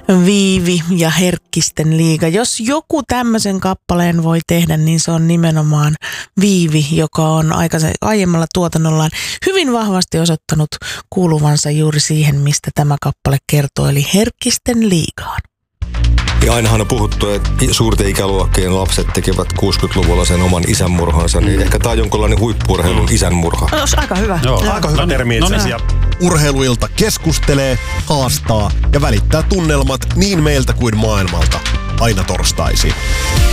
Viivi ja Herkkisten liiga. Jos joku tämmöisen kappaleen voi tehdä, niin se on nimenomaan Viivi, joka on aiemmalla tuotannollaan hyvin vahvasti osoittanut kuuluvansa juuri siihen, mistä tämä kappale kertoo, eli Herkkisten liigaan. Ja ainahan on puhuttu, että suurten ikäluokkien lapset tekevät 60-luvulla sen oman isänmurhansa, niin ehkä tämä on jonkinlainen huippu-urheilun isänmurha. No, aika hyvä. Joo. Aika hyvä termi itse asiassa. Urheiluilta keskustelee, haastaa ja välittää tunnelmat niin meiltä kuin maailmalta. Aina torstaisin.